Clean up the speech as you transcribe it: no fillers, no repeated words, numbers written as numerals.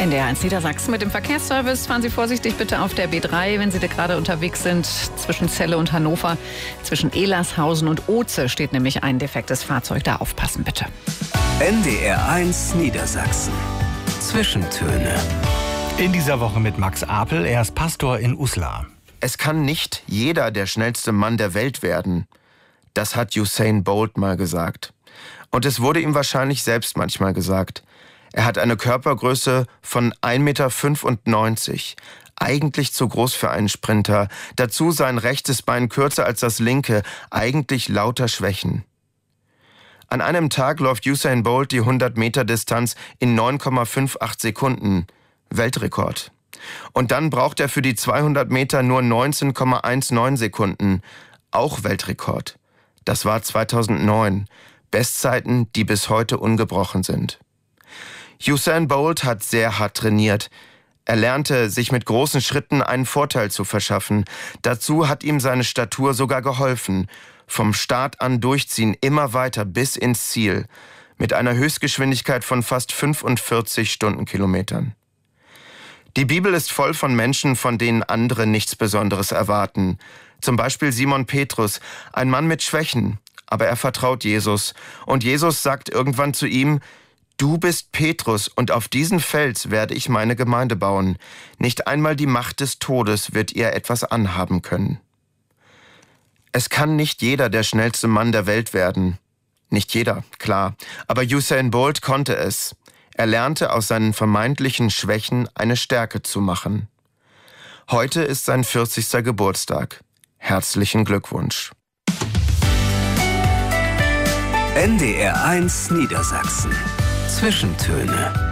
NDR1 Niedersachsen mit dem Verkehrsservice. Fahren Sie vorsichtig bitte auf der B3, wenn Sie da gerade unterwegs sind. Zwischen Celle und Hannover, zwischen Elershausen und Oze steht nämlich ein defektes Fahrzeug. Da aufpassen bitte. NDR1 Niedersachsen. Zwischentöne. In dieser Woche mit Max Apel. Er ist Pastor in Uslar. Es kann nicht jeder der schnellste Mann der Welt werden. Das hat Usain Bolt mal gesagt. Und es wurde ihm wahrscheinlich selbst manchmal gesagt. Er hat eine Körpergröße von 1,95 Meter. Eigentlich zu groß für einen Sprinter. Dazu sein rechtes Bein kürzer als das linke. Eigentlich lauter Schwächen. An einem Tag läuft Usain Bolt die 100-Meter-Distanz in 9,58 Sekunden. Weltrekord. Und dann braucht er für die 200 Meter nur 19,19 Sekunden. Auch Weltrekord. Das war 2009. Bestzeiten, die bis heute ungebrochen sind. Usain Bolt hat sehr hart trainiert. Er lernte, sich mit großen Schritten einen Vorteil zu verschaffen. Dazu hat ihm seine Statur sogar geholfen. Vom Start an durchziehen, immer weiter bis ins Ziel. Mit einer Höchstgeschwindigkeit von fast 45 Stundenkilometern. Die Bibel ist voll von Menschen, von denen andere nichts Besonderes erwarten. Zum Beispiel Simon Petrus, ein Mann mit Schwächen, aber er vertraut Jesus. Und Jesus sagt irgendwann zu ihm: Du bist Petrus, und auf diesen Fels werde ich meine Gemeinde bauen. Nicht einmal die Macht des Todes wird ihr etwas anhaben können. Es kann nicht jeder der schnellste Mann der Welt werden. Nicht jeder, klar. Aber Usain Bolt konnte es. Er lernte aus seinen vermeintlichen Schwächen eine Stärke zu machen. Heute ist sein 40. Geburtstag. Herzlichen Glückwunsch. NDR1 Niedersachsen. Zwischentöne.